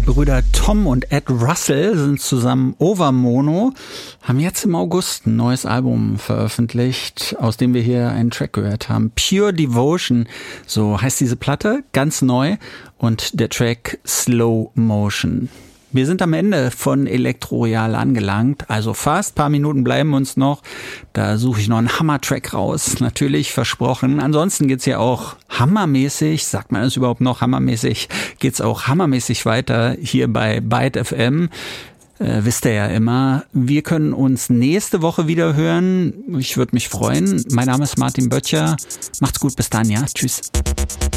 Brüder Tom und Ed Russell sind zusammen Overmono, haben jetzt im August ein neues Album veröffentlicht, aus dem wir hier einen Track gehört haben. Pure Devotion, so heißt diese Platte, ganz neu, und der Track Slow Motion. Wir sind am Ende von Elektroreal angelangt, also fast, paar Minuten bleiben uns noch. Da suche ich noch einen Hammer-Track raus, natürlich, versprochen. Ansonsten geht's ja auch hammermäßig, sagt man das überhaupt noch, hammermäßig, geht's auch hammermäßig weiter hier bei Byte FM. Wisst ihr ja immer, wir können uns nächste Woche wieder hören. Ich würde mich freuen. Mein Name ist Martin Böttcher. Macht's gut, bis dann, ja, tschüss.